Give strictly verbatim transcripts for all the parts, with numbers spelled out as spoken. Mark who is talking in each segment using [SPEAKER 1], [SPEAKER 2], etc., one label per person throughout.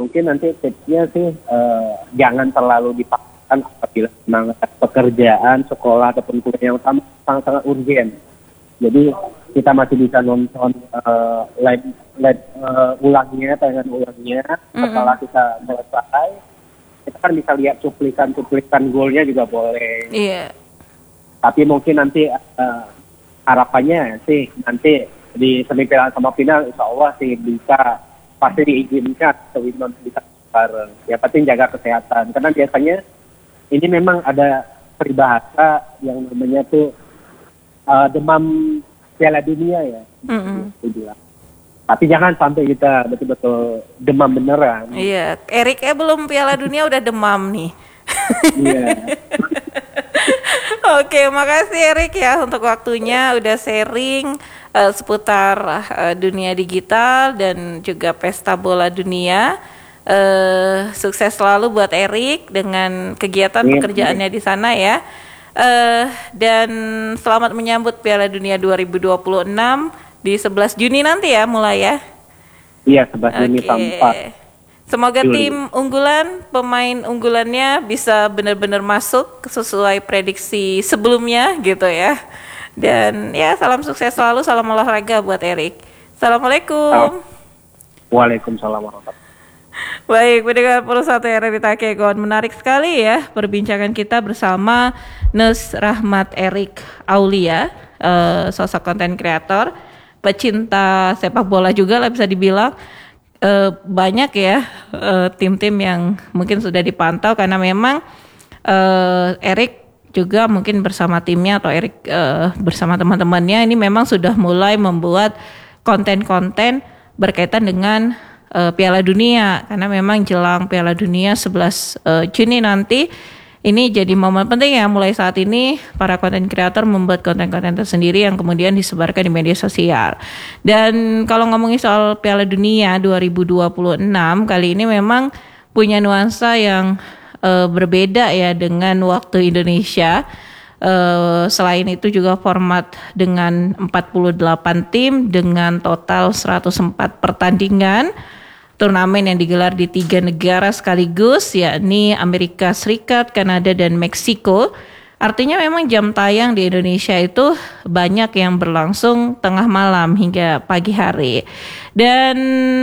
[SPEAKER 1] mungkin nanti tipsnya sih uh, jangan terlalu dipaksakan apabila memang pekerjaan, sekolah ataupun kuliah yang utama sangat-sangat urgent. Jadi kita masih bisa nonton uh, live, live uh, ulangnya, tayangan ulangnya mm-hmm. setelah kita selesai. Kita kan bisa lihat cuplikan-cuplikan golnya juga boleh.
[SPEAKER 2] Iya. Yeah.
[SPEAKER 1] Tapi mungkin nanti uh, harapannya sih nanti di semifinal sama final insya Allah sih bisa pasti diizinkan atau bisa bareng. Ya penting jaga kesehatan karena biasanya ini memang ada peribahasa yang namanya tuh uh, demam Piala Dunia ya. Mm-hmm. Tapi jangan sampai kita betul-betul demam beneran.
[SPEAKER 2] Iya, Erik eh belum Piala Dunia udah demam nih.
[SPEAKER 1] Iya.
[SPEAKER 2] Oke, makasih Erik ya untuk waktunya udah sharing uh, seputar uh, dunia digital dan juga pesta bola dunia. Uh, sukses selalu buat Erik dengan kegiatan yeah, pekerjaannya yeah. di sana ya. Uh, dan selamat menyambut Piala Dunia dua ribu dua puluh enam di sebelas Juni nanti ya mulai ya.
[SPEAKER 1] Iya, sebelas Juni
[SPEAKER 2] okay.
[SPEAKER 1] sampai
[SPEAKER 2] Semoga
[SPEAKER 1] Juli.
[SPEAKER 2] Tim unggulan, pemain unggulannya bisa benar-benar masuk sesuai prediksi sebelumnya gitu ya. Dan ya salam sukses selalu, salam olahraga buat Erik. Assalamualaikum.
[SPEAKER 1] Waalaikumsalam warahmatullahi wabarakatuh.
[SPEAKER 2] Baik, pendengar puluh satu R R I Takegon, menarik sekali ya perbincangan kita bersama Nus Rahmat Erik Aulia, uh, sosok konten kreator, pecinta sepak bola juga lah bisa dibilang. Uh, banyak ya uh, tim-tim yang mungkin sudah dipantau karena memang uh, Erik juga mungkin bersama timnya atau Erik uh, bersama teman-temannya ini memang sudah mulai membuat konten-konten berkaitan dengan uh, Piala Dunia karena memang jelang Piala Dunia sebelas uh, Juni nanti. Ini jadi momen penting ya mulai saat ini para konten kreator membuat konten-konten tersendiri yang kemudian disebarkan di media sosial. Dan kalau ngomongin soal Piala Dunia dua ribu dua puluh enam kali ini memang punya nuansa yang uh, berbeda ya dengan waktu Indonesia. Uh, selain itu juga format dengan empat puluh delapan tim dengan total seratus empat pertandingan. Turnamen yang digelar di tiga negara sekaligus, yakni Amerika Serikat, Kanada, dan Meksiko. Artinya memang jam tayang di Indonesia itu banyak yang berlangsung tengah malam hingga pagi hari. Dan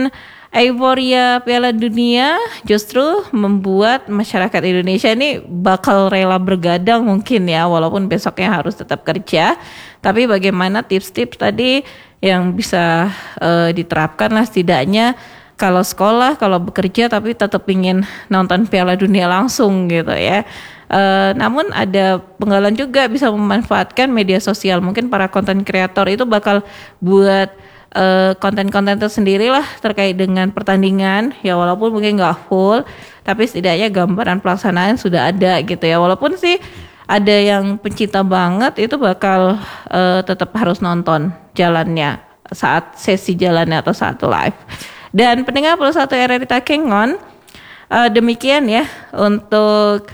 [SPEAKER 2] euforia Piala Dunia justru membuat masyarakat Indonesia ini bakal rela bergadang mungkin ya, walaupun besoknya harus tetap kerja. Tapi bagaimana tips-tips tadi yang bisa uh, diterapkan lah setidaknya kalau sekolah, kalau bekerja tapi tetap ingin nonton Piala Dunia langsung gitu ya. Uh, namun ada penggalan juga bisa memanfaatkan media sosial. Mungkin para konten kreator itu bakal buat uh, konten-konten tersendiri lah terkait dengan pertandingan. Ya walaupun mungkin nggak full, tapi setidaknya gambaran pelaksanaan sudah ada gitu ya. Walaupun sih ada yang pencinta banget itu bakal uh, tetap harus nonton jalannya saat sesi jalannya atau saat live. Dan pendengar puluh satu R R I Takengon, uh, demikian ya untuk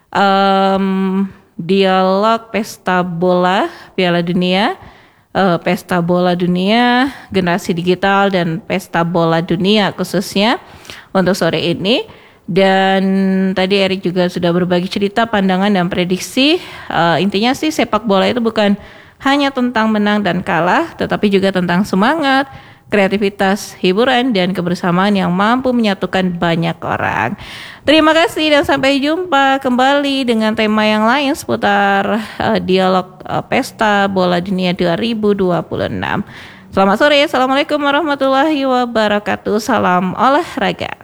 [SPEAKER 2] um, dialog pesta bola Piala Dunia, uh, pesta bola dunia, generasi digital dan pesta bola dunia khususnya untuk sore ini. Dan tadi Erik juga sudah berbagi cerita, pandangan dan prediksi. Uh, intinya sih sepak bola itu bukan hanya tentang menang dan kalah, tetapi juga tentang semangat, kreativitas, hiburan, dan kebersamaan yang mampu menyatukan banyak orang. Terima kasih dan sampai jumpa kembali dengan tema yang lain seputar uh, dialog uh, Pesta Bola Dunia dua ribu dua puluh enam. Selamat sore, Assalamualaikum warahmatullahi wabarakatuh. Salam olahraga.